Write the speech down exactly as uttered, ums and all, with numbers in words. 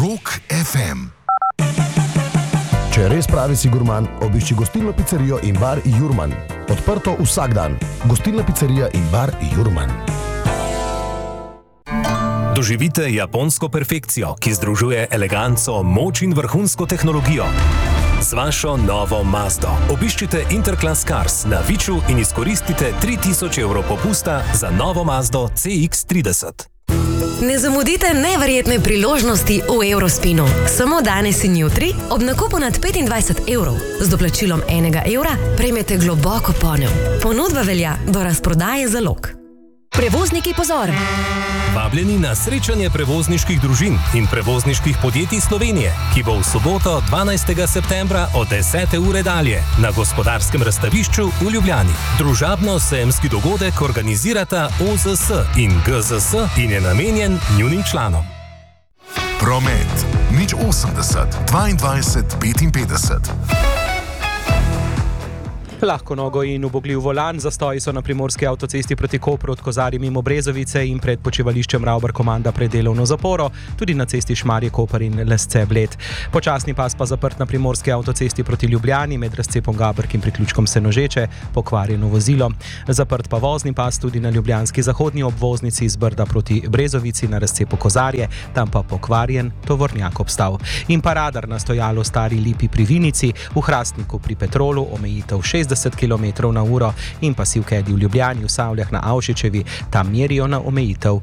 Tok ef em. Če res pravi si gurman, obišči gostilno pizzerijo in bar Jurman. Odprto vsak dan. Gostilna pizzerija in bar Jurman. Doživite japonsko perfekcijo, ki združuje eleganco, moč in vrhunsko tehnologijo. Z vašo novo Mazdo obiščite Interclass Cars na Viču in izkoristite tri tisoč evrov popusta za novo Mazdo C X trideset. Ne zamudite neverjetne priložnosti v Eurospinu. Samo danes in jutri ob nakupu nad petindvajset evrov z doplačilom enega evra prejmete globoko ponev. Ponudba velja do razprodaje zalog. Prevozniki, pozor! Vabljeni na srečanje prevozniških družin in prevozniških podjetij Slovenije, ki bo v soboto dvanajstega septembra od desete ure dalje na Gospodarskem razstavišču v Ljubljani. Družabno-sejemski dogodek organizirata O Z S in G Z S in je namenjen njunim članom. Promet nič osemdeset dvaindvajset petinpetdeset. Lahko nogo in ubogljiv volan, zastoji so na primorski avtocesti proti Kopru od Kozarij mimo Brezovice in pred počivališčem Ravbar komanda pred delovno zaporo, tudi na cesti Šmarje-Koper in Lesce-Bled. Počasni pas pa zaprt na primorski avtocesti proti Ljubljani med razcepom Gabrk in priključkom Senožeče, pokvarjeno vozilo. Zaprt pa vozni pas tudi na ljubljanski zahodni obvoznici iz Brda proti Brezovici na razcepu Kozarje, tam pa pokvarjen tovornjak obstal. In pa radar na stojalu Stari Lipi pri Vinici, v Hrastniku pri Petrolu omejitev šestdeset kilometrov na uro in pa Sivkedi v Ljubljani, v Savljah na Avšičevi, tam merijo na omejitev